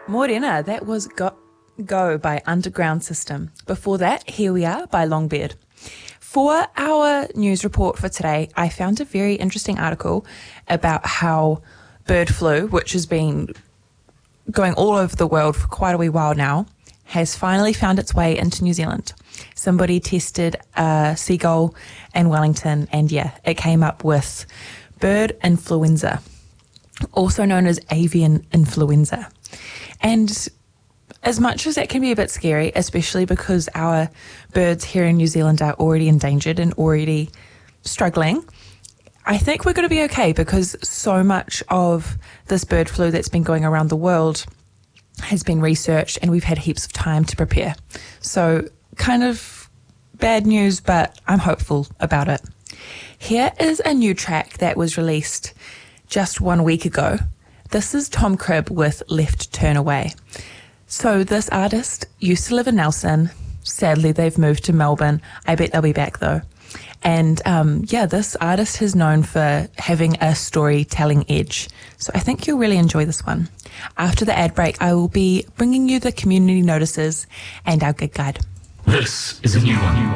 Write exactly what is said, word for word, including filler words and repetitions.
Morena, that was Go, Go by Underground System. Before that, Here We Are by Longbeard. For our news report for today, I found a very interesting article about how bird flu, which has been going all over the world for quite a wee while now, has finally found its way into New Zealand. Somebody tested a seagull in Wellington, and yeah, it came up with bird influenza, also known as avian influenza. And as much as that can be a bit scary, especially because our birds here in New Zealand are already endangered and already struggling, I think we're going to be okay because so much of this bird flu that's been going around the world has been researched and we've had heaps of time to prepare. So kind of bad news, but I'm hopeful about it. Here is a new track that was released just one week ago. This is Tom Cribb with Left Turn Away. So this artist used to live in Nelson. Sadly, they've moved to Melbourne. I bet they'll be back though. And um, yeah, this artist is known for having a storytelling edge. So I think you'll really enjoy this one. After the ad break, I will be bringing you the community notices and our gig guide. This is a new one.